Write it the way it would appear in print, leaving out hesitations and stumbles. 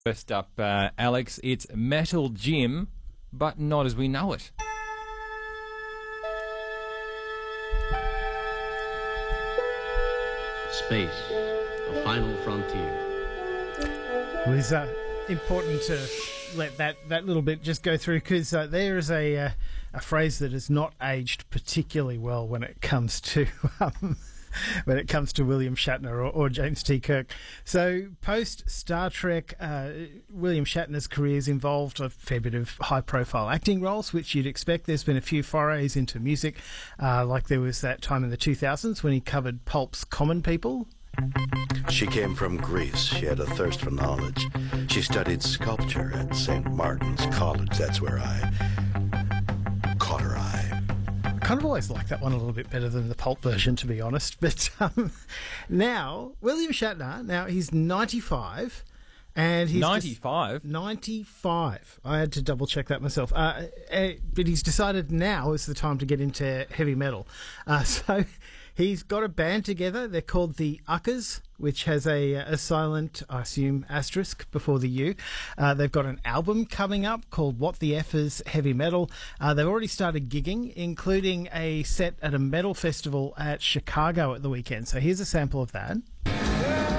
First up, Alex, it's Metal Jim, but not as we know it. Space, the final frontier. It was important to let that little bit just go through, because there is a phrase that has not aged particularly well when it comes to William Shatner or James T. Kirk. So post Star Trek, William Shatner's career has involved a fair bit of high-profile acting roles, which you'd expect. There's been a few forays into music, like there was that time in the 2000s when he covered Pulp's Common People. She came from Greece. She had a thirst for knowledge. She studied sculpture at St. Martin's College. That's where I caught her eye. I kind of always like that one a little bit better than the Pulp version, to be honest. But now, William Shatner, now he's 95. And he's 95? 95. I had to double check that myself. But he's decided now is the time to get into heavy metal. So he's got a band together. They're called the Uckers, which has a silent, I assume, asterisk before the U. They've got an album coming up called What the F is Heavy Metal. They've already started gigging, including a set at a metal festival at Chicago at the weekend. So here's a sample of that.